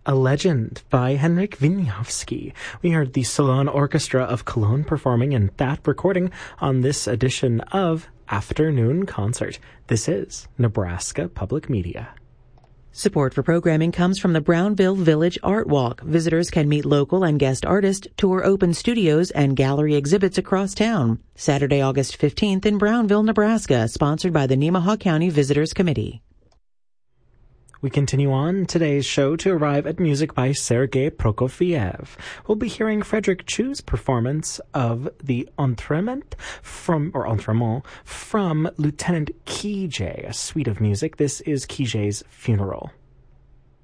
A Legend by Henryk Wieniawski. We heard the Salon Orchestra of Cologne performing in that recording on this edition of Afternoon Concert. This is Nebraska Public Media. Support for programming comes from the Brownville Village Art Walk. Visitors can meet local and guest artists, tour open studios, and gallery exhibits across town. Saturday, August 15th in Brownville, Nebraska, sponsored by the Nemaha County Visitors Committee. We continue on today's show to arrive at music by Sergei Prokofiev. We'll be hearing Frederick Chu's performance of the Entremont from Lieutenant Kijé, a suite of music. This is Kijé's funeral.